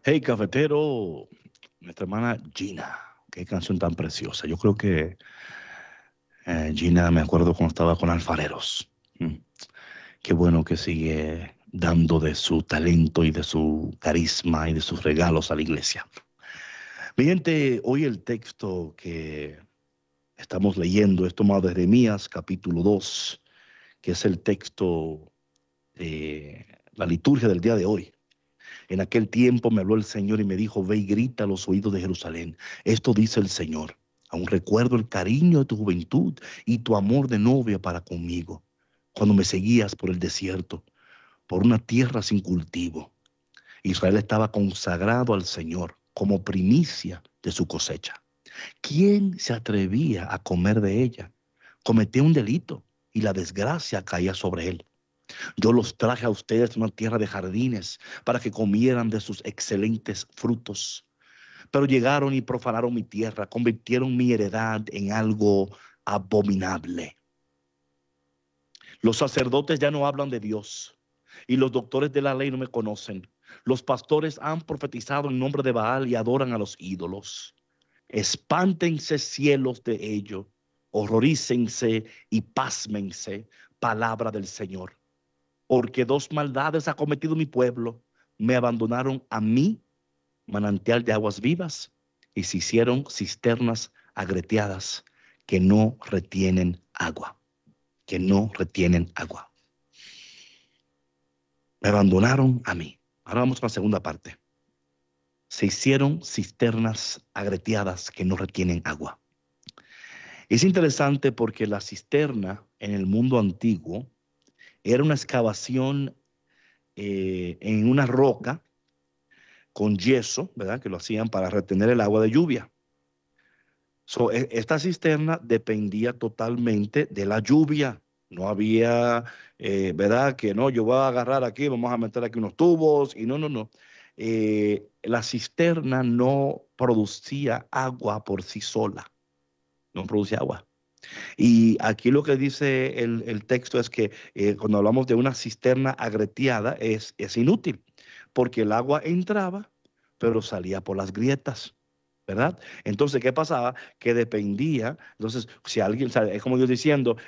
Hey, cafetero, nuestra hermana Gina, qué canción tan preciosa. Yo creo que Gina, me acuerdo cuando estaba con Alfareros. Mm, Qué bueno que sigue dando de su talento y de su carisma y de sus regalos a la iglesia. Mi gente, hoy el texto que estamos leyendo es tomado de Jeremías capítulo 2, que es el texto de la liturgia del día de hoy. En aquel tiempo me habló el Señor y me dijo, ve y grita a los oídos de Jerusalén. Esto dice el Señor. Aún recuerdo el cariño de tu juventud y tu amor de novia para conmigo, cuando me seguías por el desierto, por una tierra sin cultivo. Israel estaba consagrado al Señor como primicia de su cosecha. ¿Quién se atrevía a comer de ella? Cometía un delito y la desgracia caía sobre él. Yo los traje a ustedes de una tierra de jardines para que comieran de sus excelentes frutos. Pero llegaron y profanaron mi tierra, convirtieron mi heredad en algo abominable. Los sacerdotes ya no hablan de Dios y los doctores de la ley no me conocen. Los pastores han profetizado en nombre de Baal y adoran a los ídolos. Espántense cielos de ello, horrorícense y pásmense, palabra del Señor. Porque dos maldades ha cometido mi pueblo. Me abandonaron a mí, manantial de aguas vivas, y se hicieron cisternas agreteadas que no retienen agua, que no retienen agua. Me abandonaron a mí. Ahora vamos a la segunda parte. Se hicieron cisternas agreteadas que no retienen agua. Es interesante porque la cisterna en el mundo antiguo era una excavación en una roca con yeso, ¿verdad? Que lo hacían para retener el agua de lluvia. Esta cisterna dependía totalmente de la lluvia. No había, ¿verdad? Que no, yo voy a agarrar aquí, vamos a meter aquí unos tubos y no, no, no. La cisterna no producía agua por sí sola, no producía agua. Y aquí lo que dice el texto es que cuando hablamos de una cisterna agreteada es inútil, porque el agua entraba, pero salía por las grietas. ¿Verdad? Entonces, ¿qué pasaba? Que dependía, entonces, si alguien, o sea, es como Dios diciendo,